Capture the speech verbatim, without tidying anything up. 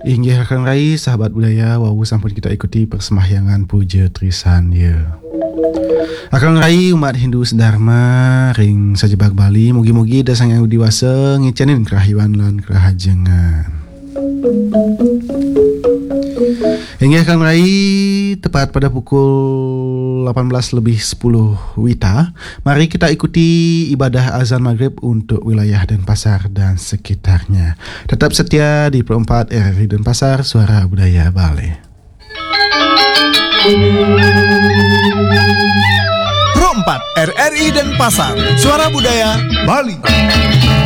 Inggih Kakang Rai, sahabat budaya, wau sampun kita ikuti persembahyangan puja trisan ya. Kakang Rai, umat Hindu sedharma ring sajebak Bali, mugi-mugi dasang yang diwasa ngicanin kerahiwan lan kerahajengan. Hingga Kakang Rai, tepat pada pukul delapan belas lebih sepuluh Wita, mari kita ikuti ibadah azan maghrib untuk wilayah Denpasar dan sekitarnya. Tetap setia di Perempat R R I Denpasar, Suara Budaya Bali. Perempat R R I Denpasar, Suara Budaya Bali.